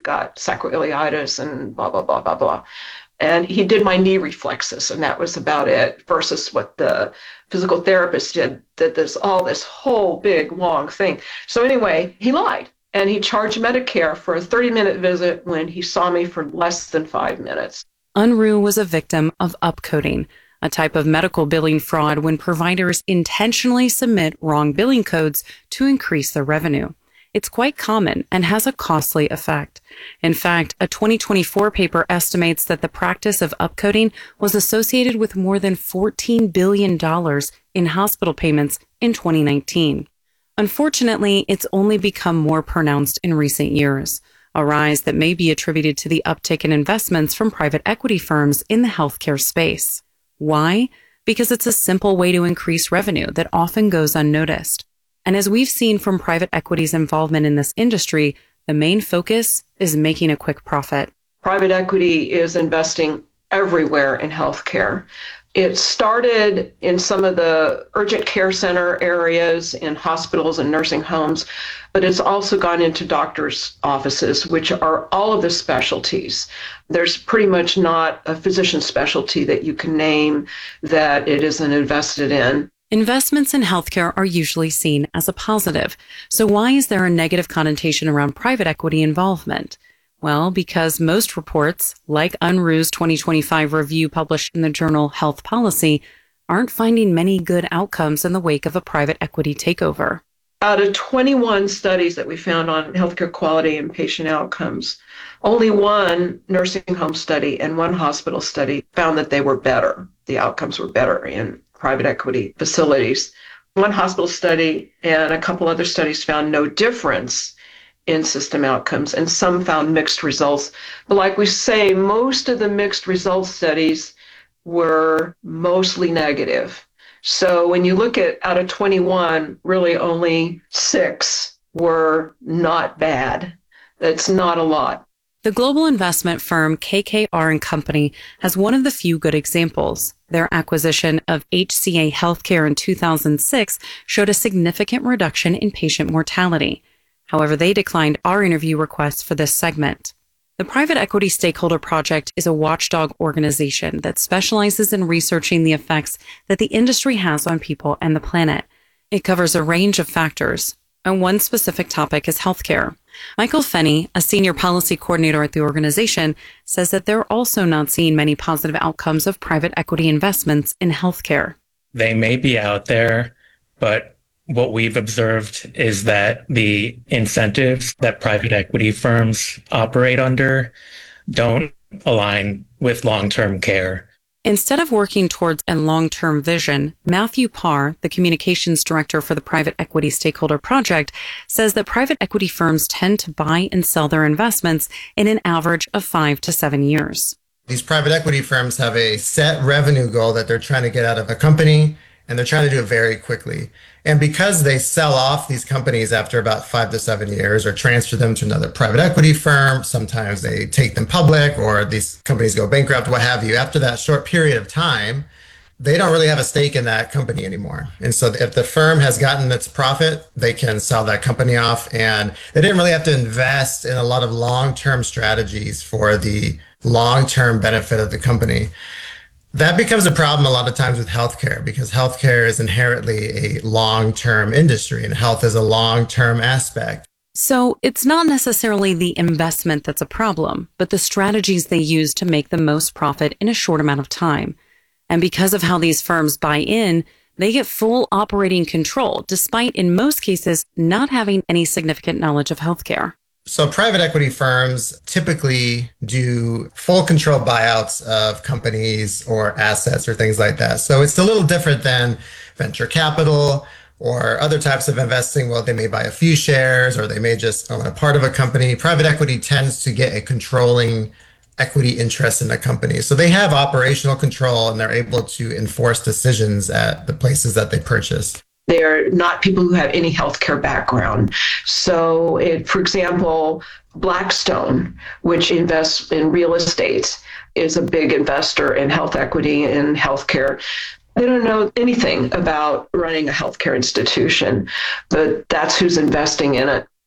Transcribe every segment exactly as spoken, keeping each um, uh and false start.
got sacroiliitis and blah, blah, blah, blah, blah. And he did my knee reflexes, and that was about it, versus what the physical therapist did, that there's all this whole big, long thing. So anyway, he lied, and he charged Medicare for a thirty-minute visit when he saw me for less than five minutes. Unruh was a victim of upcoding, a type of medical billing fraud when providers intentionally submit wrong billing codes to increase their revenue. It's quite common and has a costly effect. In fact, a twenty twenty-four paper estimates that the practice of upcoding was associated with more than fourteen billion dollars in hospital payments in twenty nineteen. Unfortunately, it's only become more pronounced in recent years, a rise that may be attributed to the uptick in investments from private equity firms in the healthcare space. Why? Because it's a simple way to increase revenue that often goes unnoticed. And as we've seen from private equity's involvement in this industry, the main focus is making a quick profit. Private equity is investing everywhere in healthcare. It started in some of the urgent care center areas, in hospitals and nursing homes, but it's also gone into doctors' offices, which are all of the specialties. There's pretty much not a physician specialty that you can name that it isn't invested in. Investments in healthcare are usually seen as a positive. So why is there a negative connotation around private equity involvement? Well, because most reports, like Unruh's twenty twenty-five review published in the journal Health Policy, aren't finding many good outcomes in the wake of a private equity takeover. Out of twenty-one studies that we found on healthcare quality and patient outcomes, only one nursing home study and one hospital study found that they were better. The outcomes were better in private equity facilities. One hospital study and a couple other studies found no difference in system outcomes, and some found mixed results. But like we say, most of the mixed results studies were mostly negative. So when you look at out of twenty-one, really only six were not bad. That's not a lot. The global investment firm K K R and Company has one of the few good examples. Their acquisition of H C A Healthcare in two thousand six showed a significant reduction in patient mortality. However, they declined our interview requests for this segment. The Private Equity Stakeholder Project is a watchdog organization that specializes in researching the effects that the industry has on people and the planet. It covers a range of factors, and one specific topic is healthcare. Michael Fenney, a senior policy coordinator at the organization, says that they're also not seeing many positive outcomes of private equity investments in healthcare. They may be out there, but what we've observed is that the incentives that private equity firms operate under don't align with long-term care. Instead of working towards a long-term vision, Matthew Parr, the communications director for the Private Equity Stakeholder Project, says that private equity firms tend to buy and sell their investments in an average of five to seven years. These private equity firms have a set revenue goal that they're trying to get out of a company, and they're trying to do it very quickly. And because they sell off these companies after about five to seven years or transfer them to another private equity firm, sometimes they take them public or these companies go bankrupt, what have you. After that short period of time, they don't really have a stake in that company anymore. And so if the firm has gotten its profit, they can sell that company off. And they didn't really have to invest in a lot of long-term strategies for the long-term benefit of the company. That becomes a problem a lot of times with healthcare, because healthcare is inherently a long-term industry and health is a long-term aspect. So it's not necessarily the investment that's a problem, but the strategies they use to make the most profit in a short amount of time. And because of how these firms buy in, they get full operating control, despite in most cases not having any significant knowledge of healthcare. So private equity firms typically do full control buyouts of companies or assets or things like that. So it's a little different than venture capital or other types of investing. Well, they may buy a few shares or they may just own a part of a company. Private equity tends to get a controlling equity interest in a company. So they have operational control and they're able to enforce decisions at the places that they purchase. They're not people who have any healthcare background. So, it, for example, Blackstone, which invests in real estate, is a big investor in health equity and healthcare. They don't know anything about running a healthcare institution, but that's who's investing in it.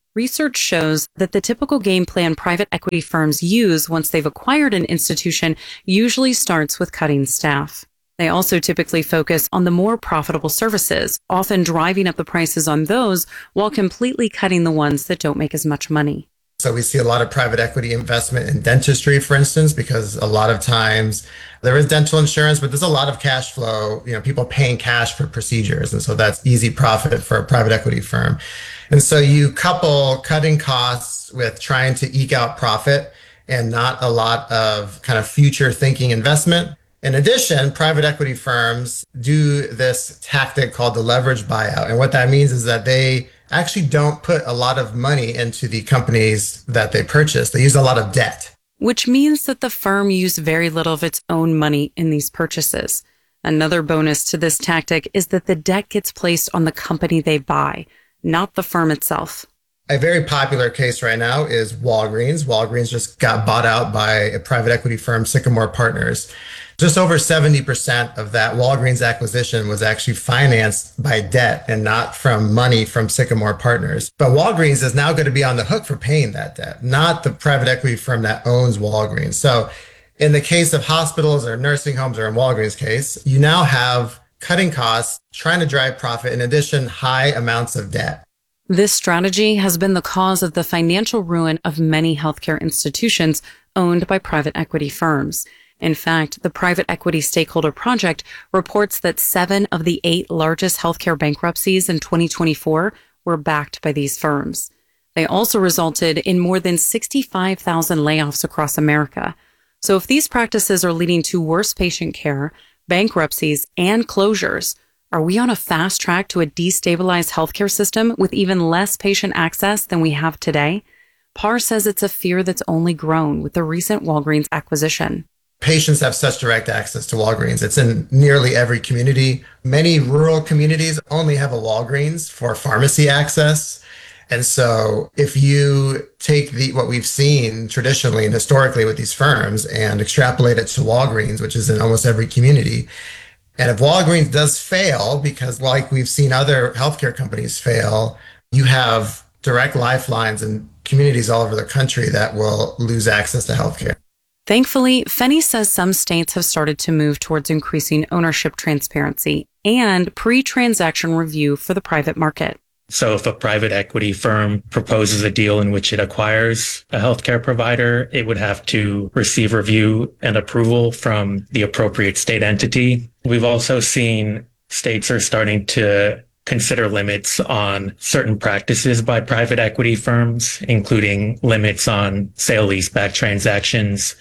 Research shows that the typical game plan private equity firms use once they've acquired an institution usually starts with cutting staff. They also typically focus on the more profitable services, often driving up the prices on those while completely cutting the ones that don't make as much money. So we see a lot of private equity investment in dentistry, for instance, because a lot of times there is dental insurance, but there's a lot of cash flow, you know, people paying cash for procedures. And so that's easy profit for a private equity firm. And so you couple cutting costs with trying to eke out profit and not a lot of kind of future thinking investment. In addition, private equity firms do this tactic called the leverage buyout. And what that means is that they actually don't put a lot of money into the companies that they purchase. They use a lot of debt. Which means that the firm used very little of its own money in these purchases. Another bonus to this tactic is that the debt gets placed on the company they buy, not the firm itself. A very popular case right now is Walgreens. Walgreens just got bought out by a private equity firm, Sycamore Partners. Just over seventy percent of that Walgreens acquisition was actually financed by debt and not from money from Sycamore Partners. But Walgreens is now going to be on the hook for paying that debt, not the private equity firm that owns Walgreens. So in the case of hospitals or nursing homes, or in Walgreens' case, you now have cutting costs, trying to drive profit, in addition, high amounts of debt. This strategy has been the cause of the financial ruin of many healthcare institutions owned by private equity firms. In fact, the Private Equity Stakeholder Project reports that seven of the eight largest healthcare bankruptcies in twenty twenty-four were backed by these firms. They also resulted in more than sixty-five thousand layoffs across America. So if these practices are leading to worse patient care, bankruptcies, and closures, are we on a fast track to a destabilized healthcare system with even less patient access than we have today? Parr says it's a fear that's only grown with the recent Walgreens acquisition. Patients have such direct access to Walgreens. It's in nearly every community. Many rural communities only have a Walgreens for pharmacy access. And so if you take the what we've seen traditionally and historically with these firms and extrapolate it to Walgreens, which is in almost every community, and if Walgreens does fail, because like we've seen other healthcare companies fail, you have direct lifelines in communities all over the country that will lose access to healthcare. Thankfully, Fenny says some states have started to move towards increasing ownership transparency and pre-transaction review for the private market. So if a private equity firm proposes a deal in which it acquires a healthcare provider, it would have to receive review and approval from the appropriate state entity. We've also seen states are starting to consider limits on certain practices by private equity firms, including limits on sale-leaseback transactions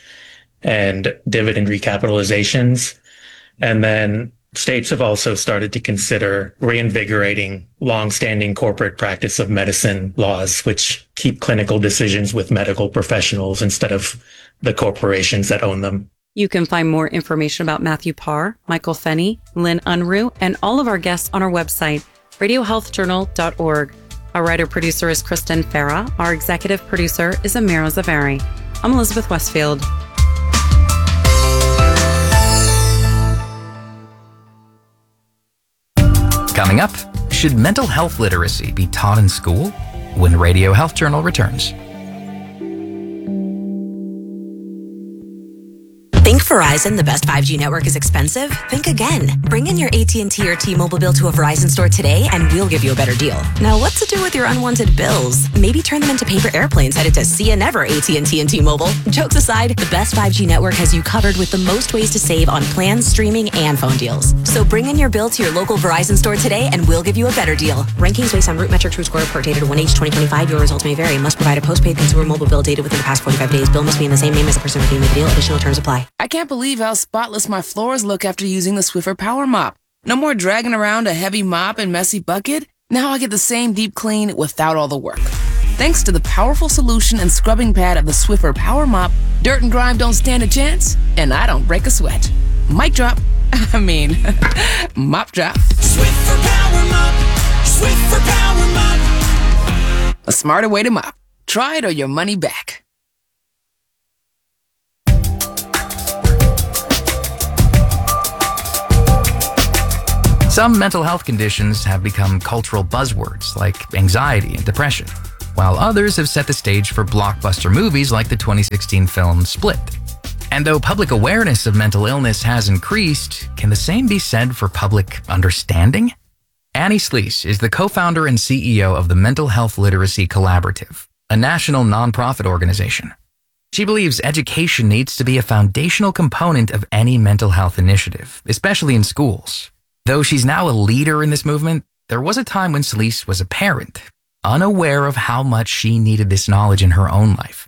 and dividend recapitalizations. And then states have also started to consider reinvigorating long-standing corporate practice of medicine laws, which keep clinical decisions with medical professionals instead of the corporations that own them. You can find more information about Matthew Parr, Michael Fenny, Lynn Unruh, and all of our guests on our website, radio health journal dot org. Our writer-producer is Kristen Farah. Our executive producer is Amira Zavari. I'm Elizabeth Westfield. Coming up, should mental health literacy be taught in school? When Radio Health Journal returns. Think Verizon, the best five G network, is expensive? Think again. Bring in your A T and T or T-Mobile bill to a Verizon store today and we'll give you a better deal. Now, what to do with your unwanted bills? Maybe turn them into paper airplanes headed to See Ya Never A T and T and T-Mobile. Jokes aside, the best five G network has you covered with the most ways to save on plans, streaming, and phone deals. So bring in your bill to your local Verizon store today and we'll give you a better deal. Rankings based on Root Metric True Score report dated one H twenty twenty-five. Your results may vary. Must provide a postpaid consumer mobile bill dated within the past forty-five days. Bill must be in the same name as the person receiving the deal. Additional terms apply. I can't believe how spotless my floors look after using the Swiffer Power Mop. No more dragging around a heavy mop and messy bucket. Now I get the same deep clean without all the work. Thanks to the powerful solution and scrubbing pad of the Swiffer Power Mop, dirt and grime don't stand a chance, and I don't break a sweat. Mic drop. I mean, mop drop. Swiffer Power Mop. Swiffer Power Mop. A smarter way to mop. Try it or your money back. Some mental health conditions have become cultural buzzwords like anxiety and depression. while others have set the stage for blockbuster movies like the twenty sixteen film Split. And though public awareness of mental illness has increased, can the same be said for public understanding? Annie Slees is the co-founder and C E O of the Mental Health Literacy Collaborative, a national nonprofit organization. She believes education needs to be a foundational component of any mental health initiative, especially in schools. Though she's now a leader in this movement, there was a time when Slees was a parent, unaware of how much she needed this knowledge in her own life.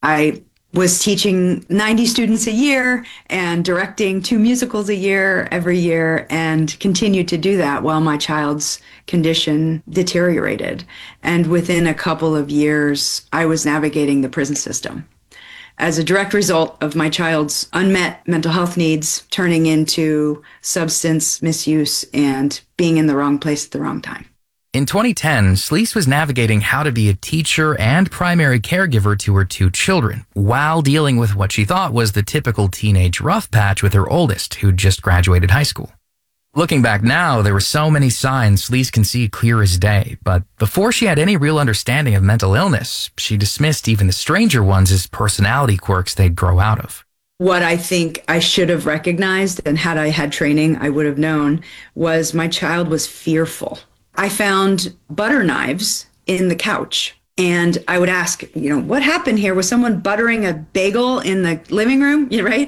I was teaching ninety students a year and directing two musicals a year every year, and continued to do that while my child's condition deteriorated. And within a couple of years, I was navigating the prison system as a direct result of my child's unmet mental health needs turning into substance misuse and being in the wrong place at the wrong time. In twenty ten, Slees was navigating how to be a teacher and primary caregiver to her two children, while dealing with what she thought was the typical teenage rough patch with her oldest, who'd just graduated high school. Looking back now, there were so many signs Slees can see clear as day, but before she had any real understanding of mental illness, she dismissed even the stranger ones as personality quirks they'd grow out of. What I think I should have recognized, and had I had training, I would have known, was my child was fearful. I found butter knives in the couch, and I would ask, you know, what happened here? Was someone buttering a bagel in the living room? Right?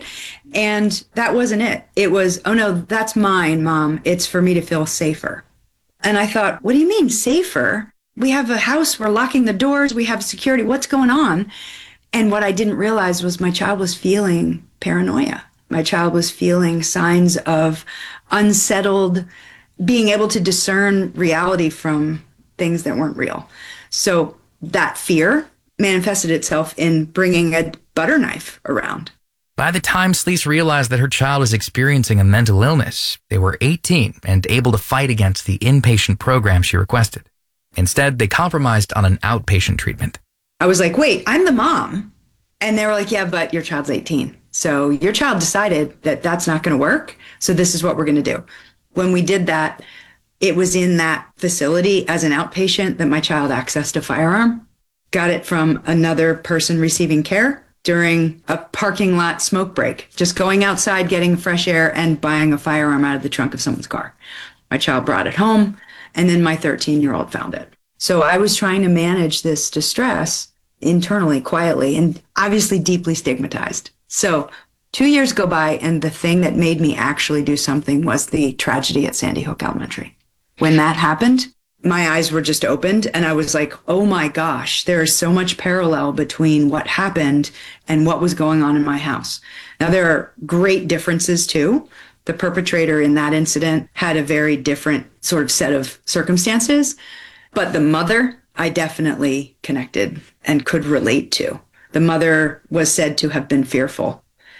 And that wasn't it. It was, oh no, that's mine, Mom. It's for me to feel safer. And I thought, what do you mean safer? We have a house, we're locking the doors, we have security. What's going on? And what I didn't realize was my child was feeling paranoia. My child was feeling signs of unsettled, being able to discern reality from things that weren't real. So that fear manifested itself in bringing a butter knife around. By the time Slees realized that her child was experiencing a mental illness, they were eighteen and able to fight against the inpatient program she requested. Instead, they compromised on an outpatient treatment. I was like, wait, I'm the mom. And they were like, yeah, but your child's eighteen. So your child decided that that's not going to work. So this is what we're going to do. When we did that, it was in that facility as an outpatient that my child accessed a firearm, got it from another person receiving care during a parking lot smoke break, just going outside, getting fresh air and buying a firearm out of the trunk of someone's car. My child brought it home, and then my thirteen-year-old found it. So I was trying to manage this distress internally, quietly, and obviously deeply stigmatized. So two years go by, and the thing that made me actually do something was the tragedy at Sandy Hook Elementary. When that happened, my eyes were just opened, and I was like, oh my gosh, there is so much parallel between what happened and what was going on in my house. Now, there are great differences too. The perpetrator in that incident had a very different sort of set of circumstances, but the mother, I definitely connected and could relate to. The mother was said to have been fearful.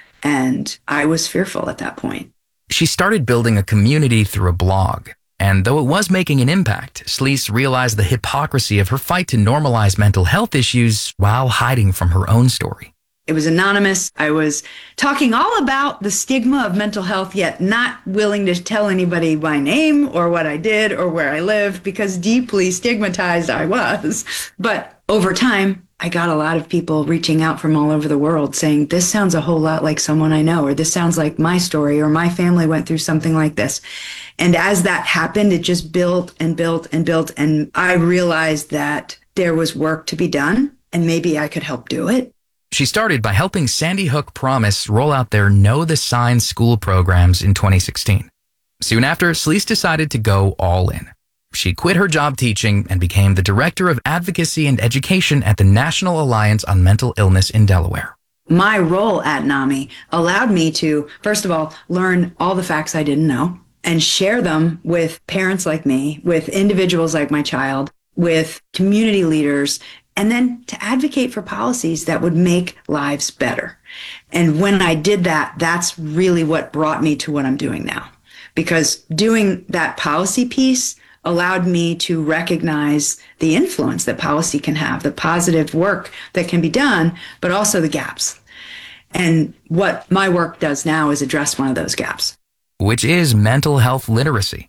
And I was fearful at that point. She started building a community through a blog. And though it was making an impact, Slees realized the hypocrisy of her fight to normalize mental health issues while hiding from her own story. It was anonymous. I was talking all about the stigma of mental health, yet not willing to tell anybody my name or what I did or where I lived, because deeply stigmatized I was. But over time, I got a lot of people reaching out from all over the world saying, this sounds a whole lot like someone I know, or this sounds like my story, or my family went through something like this. And as that happened, it just built and built and built. And I realized that there was work to be done, and maybe I could help do it. She started by helping Sandy Hook Promise roll out their Know the Signs school programs in twenty sixteen. Soon after, Slees decided to go all in. She quit her job teaching and became the Director of Advocacy and Education at the National Alliance on Mental Illness in Delaware. My role at NAMI allowed me to, first of all, learn all the facts I didn't know and share them with parents like me, with individuals like my child, with community leaders, and then to advocate for policies that would make lives better. And when I did that, that's really what brought me to what I'm doing now. Because doing that policy piece allowed me to recognize the influence that policy can have, the positive work that can be done, but also the gaps. And what my work does now is address one of those gaps. Which is mental health literacy.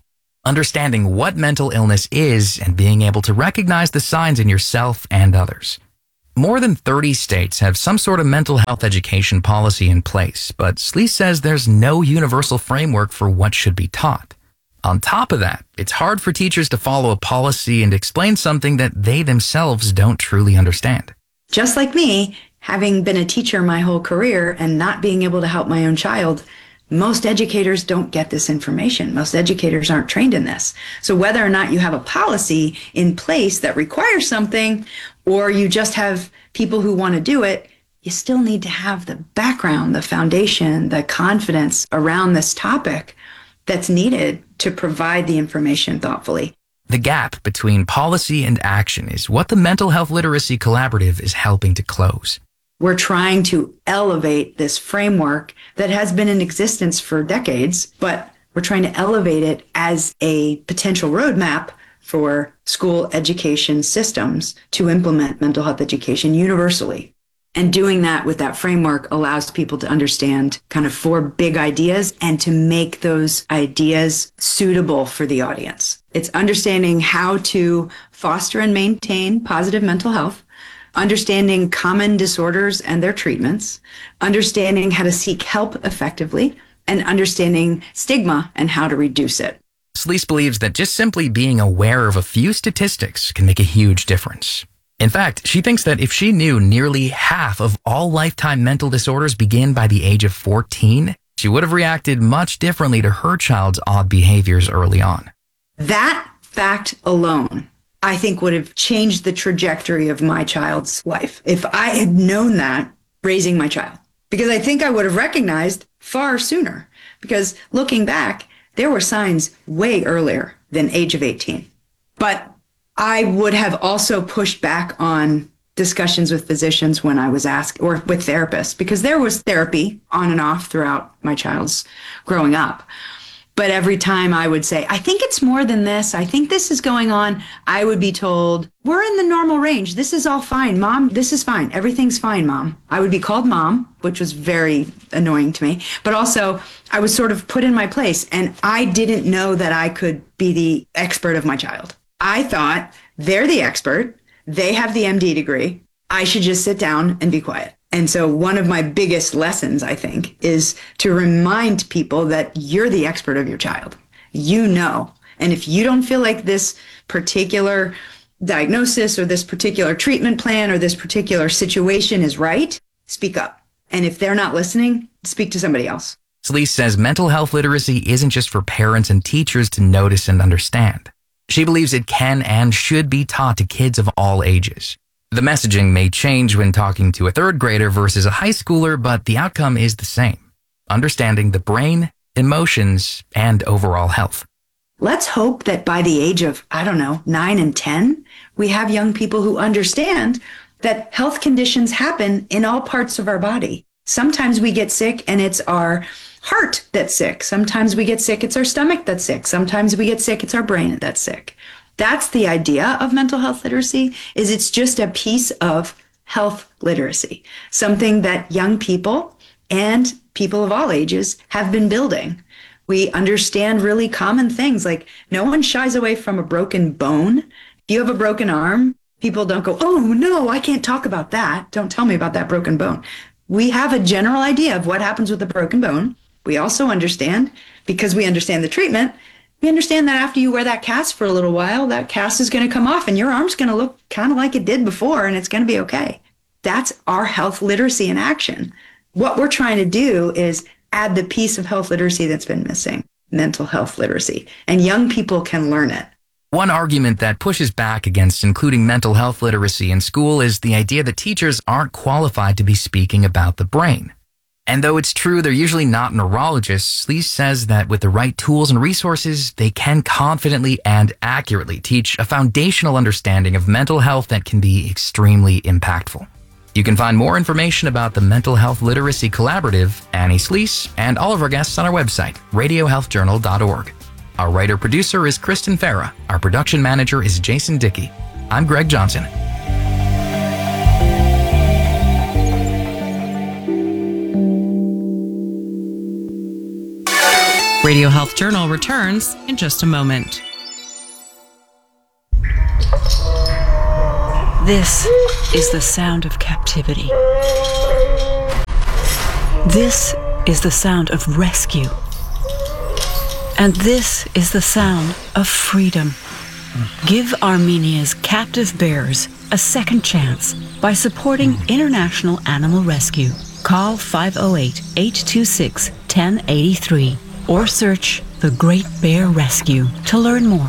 understanding what mental illness is and being able to recognize the signs in yourself and others. More than thirty states have some sort of mental health education policy in place, but Sleece says there's no universal framework for what should be taught. On top of that, it's hard for teachers to follow a policy and explain something that they themselves don't truly understand. Just like me, having been a teacher my whole career and not being able to help my own child, most educators don't get this information. Most educators aren't trained in this. So whether or not you have a policy in place that requires something, or you just have people who want to do it, you still need to have the background, the foundation, the confidence around this topic that's needed to provide the information thoughtfully. The gap between policy and action is what the Mental Health Literacy Collaborative is helping to close. We're trying to elevate this framework that has been in existence for decades, but we're trying to elevate it as a potential roadmap for school education systems to implement mental health education universally. And doing that with that framework allows people to understand kind of four big ideas and to make those ideas suitable for the audience. It's understanding how to foster and maintain positive mental health, understanding common disorders and their treatments, understanding how to seek help effectively, and understanding stigma and how to reduce it. Sleece believes that just simply being aware of a few statistics can make a huge difference. In fact, she thinks that if she knew nearly half of all lifetime mental disorders begin by the age of fourteen, she would have reacted much differently to her child's odd behaviors early on. That fact alone, I think, would have changed the trajectory of my child's life if I had known that raising my child. Because I think I would have recognized far sooner. Because looking back, there were signs way earlier than age of eighteen. But I would have also pushed back on discussions with physicians when I was asked, or with therapists, because there was therapy on and off throughout my child's growing up. But every time I would say, I think it's more than this, I think this is going on, I would be told, we're in the normal range. This is all fine. Mom, this is fine. Everything's fine, Mom. I would be called Mom, which was very annoying to me. But also, I was sort of put in my place, and I didn't know that I could be the expert of my child. I thought they're the expert. They have the M D degree. I should just sit down and be quiet. And so one of my biggest lessons, I think, is to remind people that you're the expert of your child. You know. And if you don't feel like this particular diagnosis or this particular treatment plan or this particular situation is right, speak up. And if they're not listening, speak to somebody else. Sleece says mental health literacy isn't just for parents and teachers to notice and understand. She believes it can and should be taught to kids of all ages. The messaging may change when talking to a third grader versus a high schooler, but the outcome is the same. Understanding the brain, emotions, and overall health. Let's hope that by the age of, I don't know, nine and ten, we have young people who understand that health conditions happen in all parts of our body. Sometimes we get sick and it's our heart that's sick. Sometimes we get sick, it's our stomach that's sick. Sometimes we get sick, it's our brain that's sick. That's the idea of mental health literacy, is it's just a piece of health literacy, something that young people and people of all ages have been building. We understand really common things, like no one shies away from a broken bone. If you have a broken arm, people don't go, oh no, I can't talk about that. Don't tell me about that broken bone. We have a general idea of what happens with a broken bone. We also understand, because we understand the treatment, we understand that after you wear that cast for a little while, that cast is going to come off and your arm's going to look kind of like it did before, and it's going to be okay. That's our health literacy in action. What we're trying to do is add the piece of health literacy that's been missing, mental health literacy, and young people can learn it. One argument that pushes back against including mental health literacy in school is the idea that teachers aren't qualified to be speaking about the brain. And though it's true they're usually not neurologists, Sleece says that with the right tools and resources, they can confidently and accurately teach a foundational understanding of mental health that can be extremely impactful. You can find more information about the Mental Health Literacy Collaborative, Annie Sleece, and all of our guests on our website, radio health journal dot org. Our writer-producer is Kristen Farah. Our production manager is Jason Dickey. I'm Greg Johnson. Radio Health Journal returns in just a moment. This is the sound of captivity. This is the sound of rescue. And this is the sound of freedom. Give Armenia's captive bears a second chance by supporting International Animal Rescue. Call five oh eight, eight two six, one oh eight three or search The Great Bear Rescue to learn more.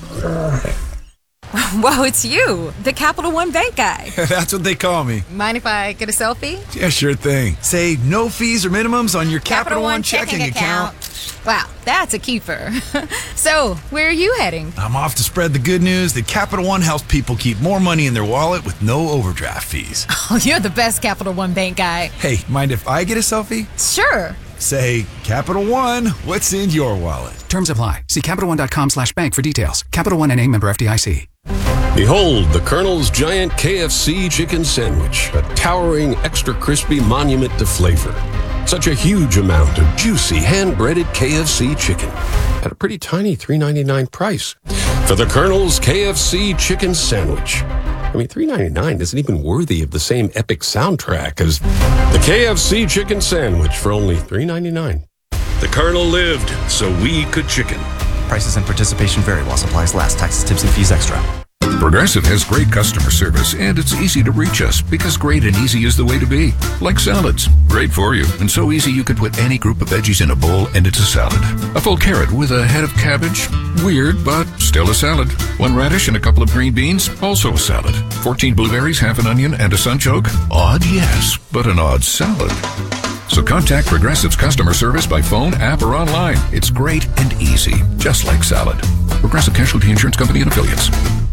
Whoa, it's you, the Capital One Bank guy. That's what they call me. Mind if I get a selfie? Yeah, sure thing. Say no fees or minimums on your Capital, Capital One, One checking, checking account. account. Wow, that's a keeper. So, where are you heading? I'm off to spread the good news that Capital One helps people keep more money in their wallet with no overdraft fees. Oh, you're the best Capital One Bank guy. Hey, mind if I get a selfie? Sure. Say, Capital One, what's in your wallet? Terms apply. See CapitalOne.com slash bank for details. Capital One N A, member F D I C. Behold the Colonel's Giant K F C Chicken Sandwich, a towering, extra crispy monument to flavor. Such a huge amount of juicy, hand-breaded K F C chicken at a pretty tiny three ninety-nine price. For the Colonel's K F C Chicken Sandwich. I mean, three ninety-nine isn't even worthy of the same epic soundtrack as the K F C Chicken Sandwich for only three ninety-nine. The Colonel lived so we could chicken. Prices and participation vary while supplies last. Taxes, tips, and fees extra. Progressive has great customer service, and it's easy to reach us because great and easy is the way to be. Like salads. Great for you, and so easy you could put any group of veggies in a bowl and it's a salad. A full carrot with a head of cabbage? Weird, but still a salad. One radish and a couple of green beans? Also a salad. fourteen blueberries, half an onion, and a sunchoke? Odd, yes, but an odd salad. So contact Progressive's customer service by phone, app, or online. It's great and easy, just like salad. Progressive Casualty Insurance Company and Affiliates.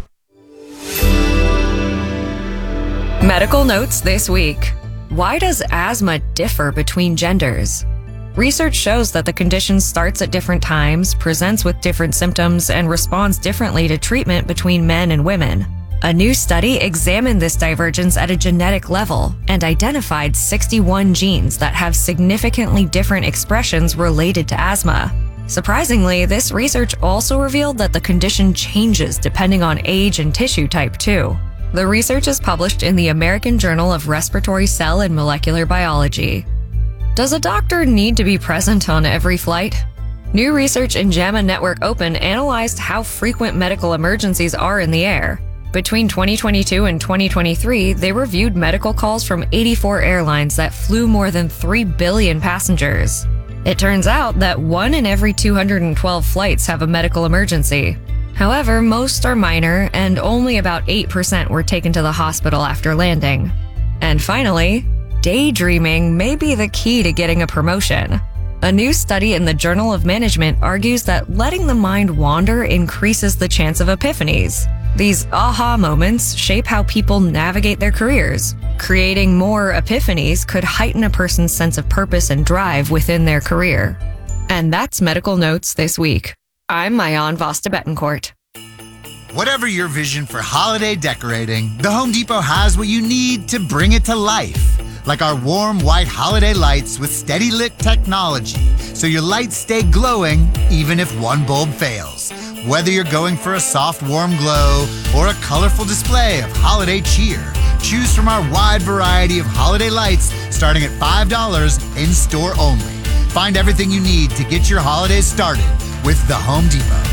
Medical notes this week. Why does asthma differ between genders? Research shows that the condition starts at different times, presents with different symptoms, and responds differently to treatment between men and women. A new study examined this divergence at a genetic level and identified sixty-one genes that have significantly different expressions related to asthma. Surprisingly, this research also revealed that the condition changes depending on age and tissue type too. The research is published in the American Journal of Respiratory Cell and Molecular Biology. Does a doctor need to be present on every flight? New research in JAMA Network Open analyzed how frequent medical emergencies are in the air. Between twenty twenty-two and twenty twenty-three, they reviewed medical calls from eighty-four airlines that flew more than three billion passengers. It turns out that one in every two hundred twelve flights have a medical emergency. However, most are minor, and only about eight percent were taken to the hospital after landing. And finally, daydreaming may be the key to getting a promotion. A new study in the Journal of Management argues that letting the mind wander increases the chance of epiphanies. These aha moments shape how people navigate their careers. Creating more epiphanies could heighten a person's sense of purpose and drive within their career. And that's Medical Notes this week. I'm Mayan Vasta Betancourt. Whatever your vision for holiday decorating, the Home Depot has what you need to bring it to life. Like our warm white holiday lights with steady lit technology, so your lights stay glowing even if one bulb fails. Whether you're going for a soft, warm glow or a colorful display of holiday cheer, choose from our wide variety of holiday lights starting at five dollars in-store only. Find everything you need to get your holidays started with the Home Depot.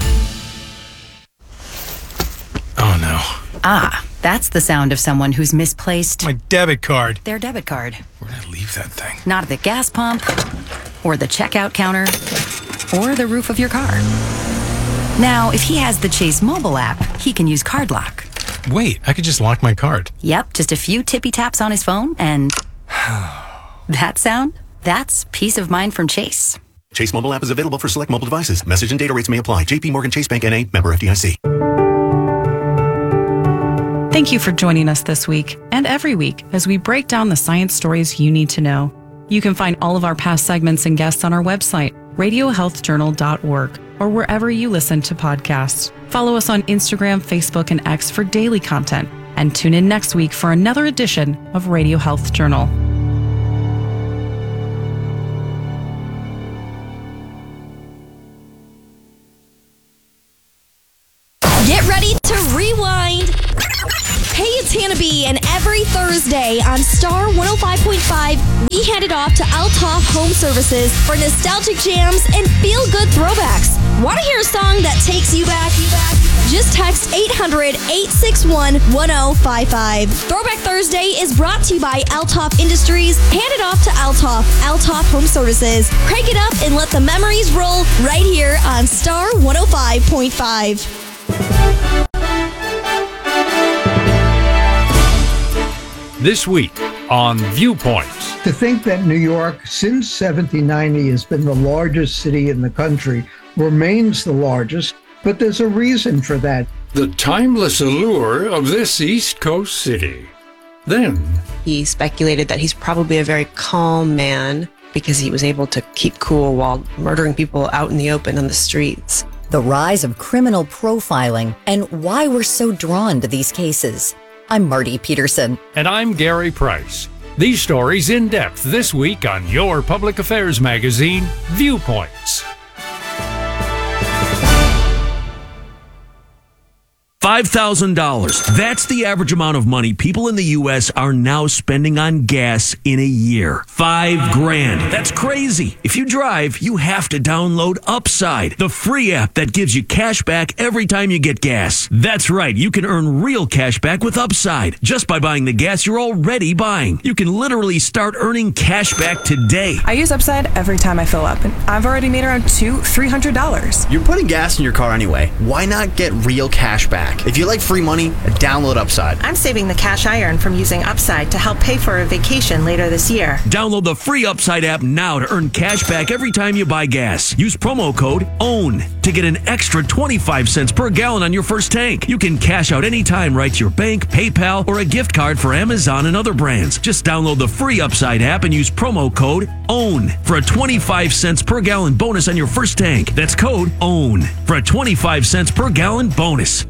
Oh no. Ah, that's the sound of someone who's misplaced My debit card. their debit card. Where'd I leave that thing? Not at the gas pump, or the checkout counter, or the roof of your car. Now, if he has the Chase mobile app, he can use Card Lock. Wait, I could just lock my card. Yep, just a few tippy taps on his phone, and that sound, that's peace of mind from Chase. Chase mobile app is available for select mobile devices. Message and data rates may apply. J P Morgan Chase Bank N A, member F D I C. Thank you for joining us this week and every week as we break down the science stories you need to know. You can find all of our past segments and guests on our website, radio health journal dot org, or wherever you listen to podcasts. Follow us on Instagram, Facebook, and X for daily content, and tune in next week for another edition of Radio Health Journal. hand it off to Althoff Home Services for nostalgic jams and feel-good throwbacks. Want to hear a song that takes you back? You back? Just text eight hundred, eight six one, one oh five five. Throwback Thursday is brought to you by Althoff Industries. Hand it off to Althoff, Althoff Home Services. Crank it up and let the memories roll right here on Star one oh five point five. This week on Viewpoints. To think that New York, since seventeen ninety, has been the largest city in the country, remains the largest, but there's a reason for that. The timeless allure of this East Coast city. Then, he speculated that he's probably a very calm man because he was able to keep cool while murdering people out in the open on the streets. The rise of criminal profiling and why we're so drawn to these cases. I'm Marty Peterson. And I'm Gary Price. These stories in depth this week on your public affairs magazine, Viewpoints. five thousand dollars. That's the average amount of money people in the U S are now spending on gas in a year. Five grand. That's crazy. If you drive, you have to download Upside, the free app that gives you cash back every time you get gas. That's right. You can earn real cash back with Upside just by buying the gas you're already buying. You can literally start earning cash back today. I use Upside every time I fill up, and I've already made around two, three hundred dollars. You're putting gas in your car anyway. Why not get real cash back? If you like free money, download Upside. I'm saving the cash I earn from using Upside to help pay for a vacation later this year. Download the free Upside app now to earn cash back every time you buy gas. Use promo code OWN to get an extra twenty-five cents per gallon on your first tank. You can cash out anytime right to your bank, PayPal, or a gift card for Amazon and other brands. Just download the free Upside app and use promo code OWN for a twenty-five cents per gallon bonus on your first tank. That's code OWN for a twenty-five cents per gallon bonus.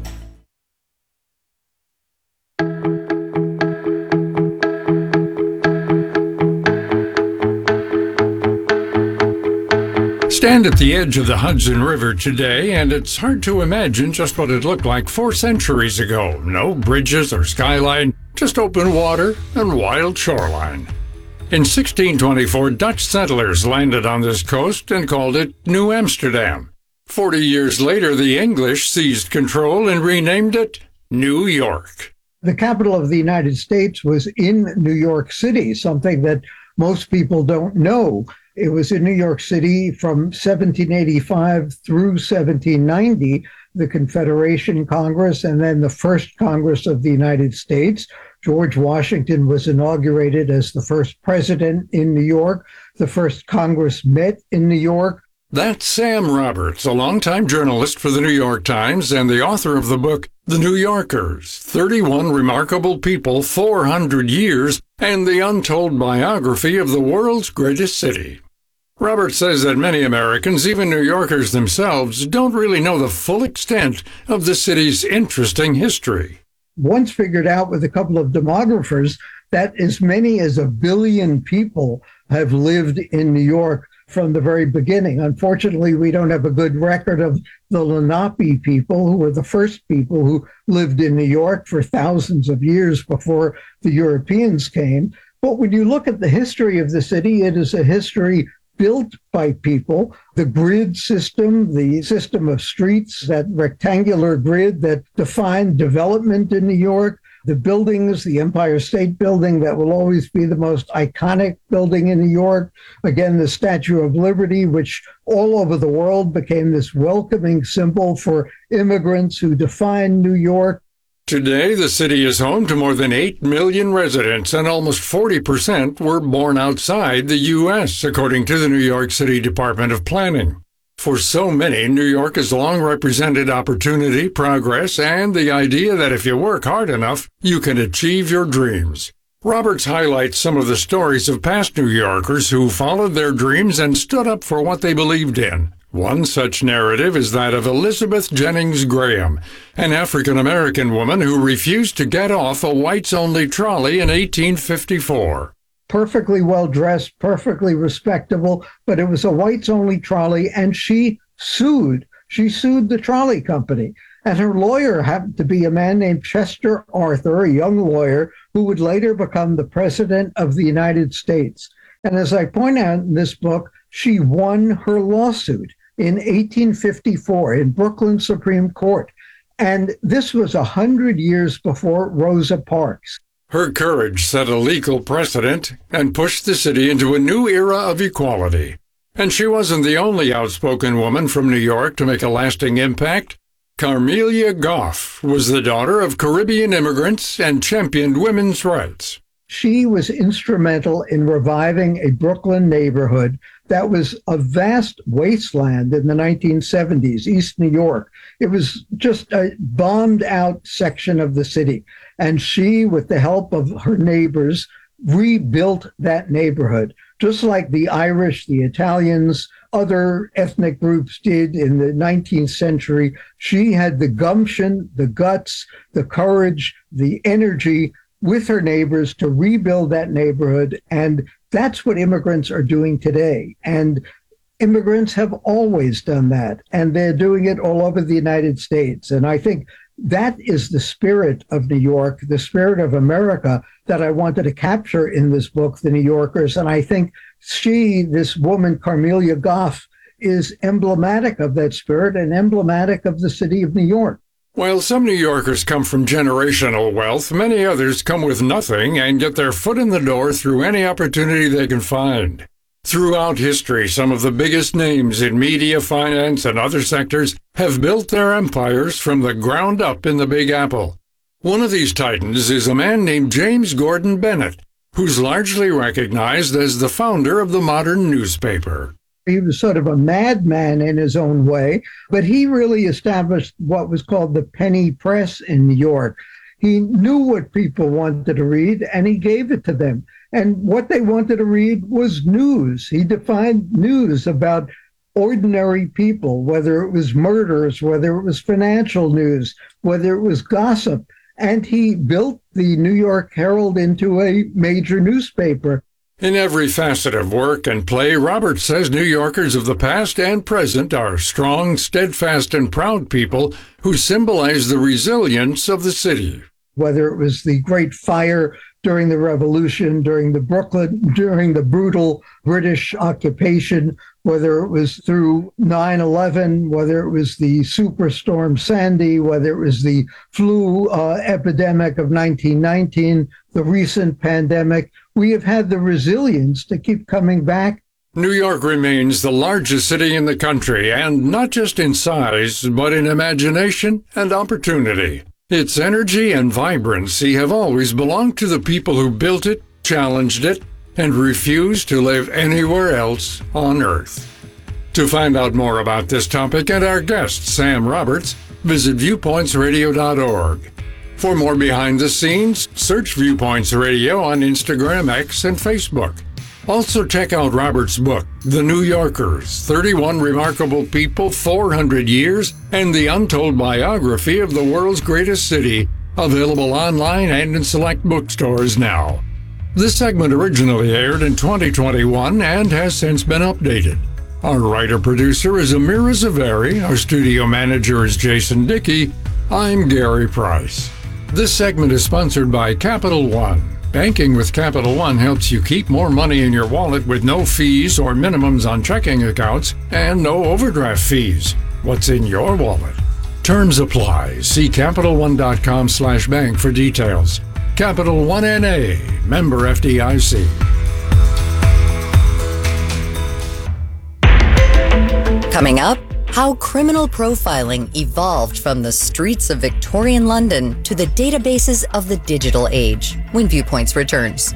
Stand at the edge of the Hudson River today, and it's hard to imagine just what it looked like four centuries ago. No bridges or skyline, just open water and wild shoreline. In sixteen twenty-four, Dutch settlers landed on this coast and called it New Amsterdam. Forty years later, the English seized control and renamed it New York. The capital of the United States was in New York City, something that most people don't know. It was in New York City from seventeen eighty-five through seventeen ninety, the Confederation Congress, and then the first Congress of the United States. George Washington was inaugurated as the first president in New York. The first Congress met in New York. That's Sam Roberts, a longtime journalist for the New York Times and the author of the book The New Yorkers, thirty-one Remarkable People, four hundred Years, and the Untold Biography of the World's Greatest City. Roberts says that many Americans, even New Yorkers themselves, don't really know the full extent of the city's interesting history. Once figured out with a couple of demographers that as many as a billion people have lived in New York from the very beginning. Unfortunately, we don't have a good record of the Lenape people, who were the first people who lived in New York for thousands of years before the Europeans came. But when you look at the history of the city, it is a history built by people. The grid system, the system of streets, that rectangular grid that defined development in New York, the buildings, the Empire State Building, that will always be the most iconic building in New York. Again, the Statue of Liberty, which all over the world became this welcoming symbol for immigrants who defined New York. Today, the city is home to more than eight million residents, and almost forty percent were born outside the U S, according to the New York City Department of Planning. For so many, New York has long represented opportunity, progress, and the idea that if you work hard enough, you can achieve your dreams. Roberts highlights some of the stories of past New Yorkers who followed their dreams and stood up for what they believed in. One such narrative is that of Elizabeth Jennings Graham, an African-American woman who refused to get off a whites-only trolley in eighteen fifty-four. Perfectly well-dressed, perfectly respectable, but it was a whites-only trolley, and she sued. She sued the trolley company. And her lawyer happened to be a man named Chester Arthur, a young lawyer, who would later become the President of the United States. And as I point out in this book, she won her lawsuit in eighteen fifty-four in Brooklyn Supreme Court. And this was one hundred years before Rosa Parks. Her courage set a legal precedent and pushed the city into a new era of equality. And she wasn't the only outspoken woman from New York to make a lasting impact. Carmelia Goff was the daughter of Caribbean immigrants and championed women's rights. She was instrumental in reviving a Brooklyn neighborhood that was a vast wasteland in the nineteen seventies, East New York. It was just a bombed out section of the city. And she, with the help of her neighbors, rebuilt that neighborhood, just like the Irish, the Italians, other ethnic groups did in the nineteenth century. She had the gumption, the guts, the courage, the energy with her neighbors to rebuild that neighborhood. And that's what immigrants are doing today. And immigrants have always done that. And they're doing it all over the United States. And I think that is the spirit of New York, the spirit of America that I wanted to capture in this book, The New Yorkers. And I think she, this woman, Carmelia Goff, is emblematic of that spirit and emblematic of the city of New York. While some New Yorkers come from generational wealth, many others come with nothing and get their foot in the door through any opportunity they can find. Throughout history, some of the biggest names in media, finance, and other sectors have built their empires from the ground up in the Big Apple. One of these titans is a man named James Gordon Bennett, who's largely recognized as the founder of the modern newspaper. He was sort of a madman in his own way, but he really established what was called the penny press in New York. He knew what people wanted to read, and he gave it to them. And what they wanted to read was news. He defined news about ordinary people, whether it was murders, whether it was financial news, whether it was gossip. And he built the New York Herald into a major newspaper. In every facet of work and play, Roberts says New Yorkers of the past and present are strong, steadfast, and proud people who symbolize the resilience of the city. Whether it was the Great Fire during the Revolution, during the Brooklyn, during the brutal British occupation, whether it was through nine eleven, whether it was the Superstorm Sandy, whether it was the flu uh, epidemic of nineteen nineteen, the recent pandemic, we have had the resilience to keep coming back. New York remains the largest city in the country, and not just in size, but in imagination and opportunity. Its energy and vibrancy have always belonged to the people who built it, challenged it, and refused to live anywhere else on Earth. To find out more about this topic and our guest, Sam Roberts, visit viewpoints radio dot org. For more behind the scenes, search Viewpoints Radio on Instagram, X, and Facebook. Also check out Robert's book, The New Yorkers, thirty-one Remarkable People, four hundred Years, and the Untold Biography of the World's Greatest City, available online and in select bookstores now. This segment originally aired in twenty twenty-one and has since been updated. Our writer-producer is Amira Zaveri, our studio manager is Jason Dickey, I'm Gary Price. This segment is sponsored by Capital One. Banking with Capital One helps you keep more money in your wallet with no fees or minimums on checking accounts and no overdraft fees. What's in your wallet? Terms apply. See Capital One dot com slash bank for details. Capital One N A, member F D I C. Coming up, how criminal profiling evolved from the streets of Victorian London to the databases of the digital age when Viewpoints returns.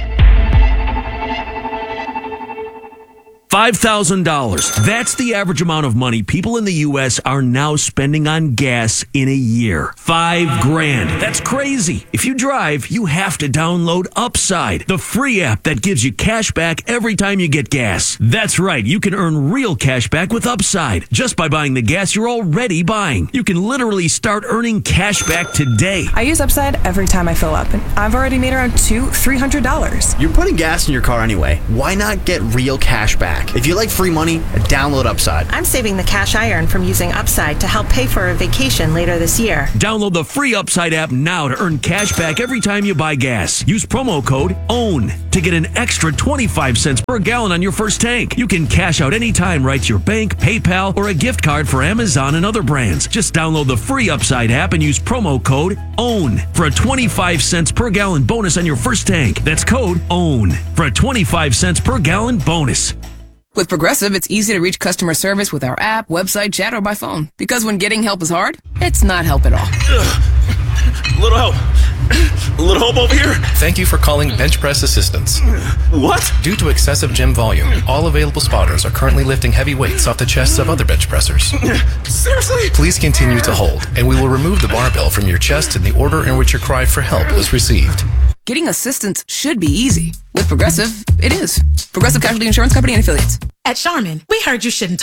five thousand dollars. That's the average amount of money people in the U S are now spending on gas in a year. Five grand. That's crazy. If you drive, you have to download Upside, the free app that gives you cash back every time you get gas. That's right. You can earn real cash back with Upside just by buying the gas you're already buying. You can literally start earning cash back today. I use Upside every time I fill up, and I've already made around two, three hundred dollars. You're putting gas in your car anyway. Why not get real cash back? back. If you like free money, download Upside. I'm saving the cash I earn from using Upside to help pay for a vacation later this year. Download the free Upside app now to earn cash back every time you buy gas. Use promo code OWN to get an extra twenty-five cents per gallon on your first tank. You can cash out anytime right to your bank, PayPal, or a gift card for Amazon and other brands. Just download the free Upside app and use promo code OWN for a twenty-five cents per gallon bonus on your first tank. That's code OWN for a twenty-five cents per gallon bonus. With Progressive, it's easy to reach customer service with our app, website, chat, or by phone. Because when getting help is hard, it's not help at all. Ugh. Little help. A little help over here. Thank you for calling Bench Press Assistance. What? Due to excessive gym volume, all available spotters are currently lifting heavy weights off the chests of other bench pressers. Seriously? Please continue to hold, and we will remove the barbell from your chest in the order in which your cry for help was received. Getting assistance should be easy. With Progressive, it is. Progressive Casualty Insurance Company and Affiliates. At Charmin, we heard you shouldn't